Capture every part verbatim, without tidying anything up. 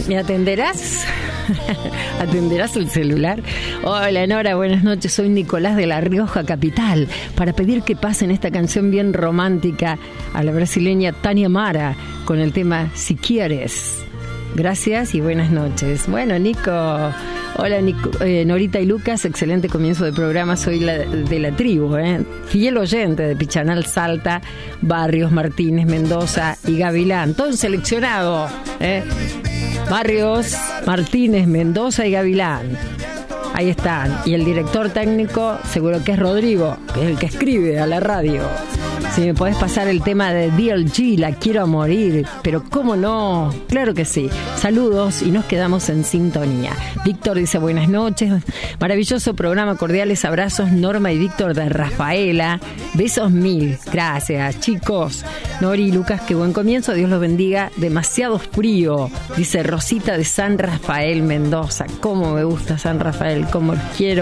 ¿Me atenderás? ¿Atenderás el celular? Hola Nora, buenas noches. Soy Nicolás de La Rioja, capital, para pedir que pasen esta canción bien romántica a la brasileña Tania Mara con el tema Si Quieres. Gracias y buenas noches. Bueno, Nico, hola Nico, eh, Norita y Lucas, excelente comienzo de programa. Soy la, de la tribu, eh. fiel oyente de Pichanal, Salta, Barrios, Martínez, Mendoza y Gavilán. Todo seleccionado, eh. Barrios, Martínez, Mendoza y Gavilán. Ahí están. Y el director técnico seguro que es Rodrigo, que es el que escribe a la radio. Si me podés pasar el tema de D L G, La Quiero a Morir, pero cómo no, claro que sí. Saludos y nos quedamos en sintonía. Víctor dice buenas noches, maravilloso programa, cordiales abrazos, Norma y Víctor de Rafaela, besos mil, gracias chicos. Nori y Lucas, qué buen comienzo, Dios los bendiga, demasiado frío, dice Rosita de San Rafael, Mendoza. Cómo me gusta San Rafael, cómo los quiero,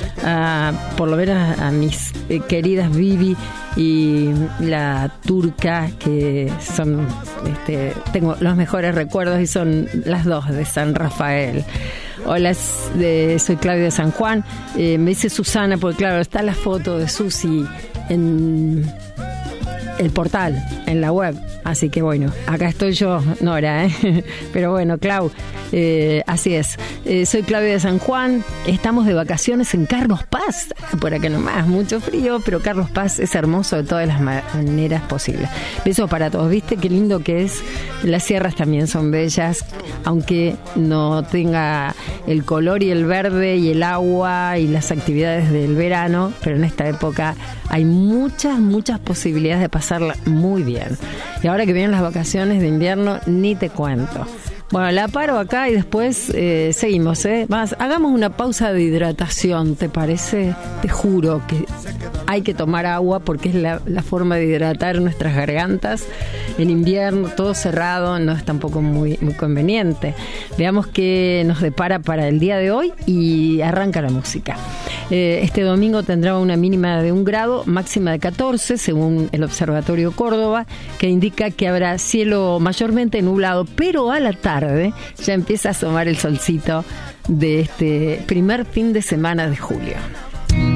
uh, por lo menos a mis eh, queridas Vivi y la turca, que son, este, tengo los mejores recuerdos y son las dos de San Rafael. Hola, de, soy Claudia de San Juan. Eh, me dice Susana, porque claro, está la foto de Susi en el portal, en la web. Así que bueno, acá estoy yo, Nora, ¿eh? Pero bueno, Clau, eh, así es. Eh, soy Claudia de San Juan, estamos de vacaciones en Carlos Paz, por acá nomás, mucho frío, pero Carlos Paz es hermoso de todas las maneras posibles. Besos para todos, ¿viste qué lindo que es? Las sierras también son bellas, aunque no tenga el color y el verde y el agua y las actividades del verano, pero en esta época hay muchas, muchas posibilidades de pasarla muy bien. Y ahora que vienen las vacaciones de invierno, ni te cuento. Bueno, la paro acá y después eh, seguimos, ¿eh? Más, hagamos una pausa de hidratación, ¿te parece? Te juro que hay que tomar agua porque es la, la forma de hidratar nuestras gargantas. En invierno, todo cerrado, no es tampoco muy, muy conveniente. Veamos qué nos depara para el día de hoy y arranca la música. Eh, este domingo tendrá una mínima de un grado, máxima de catorce, según el Observatorio Córdoba, que indica que habrá cielo mayormente nublado, pero a la tarde ya empieza a asomar el solcito de este primer fin de semana de julio.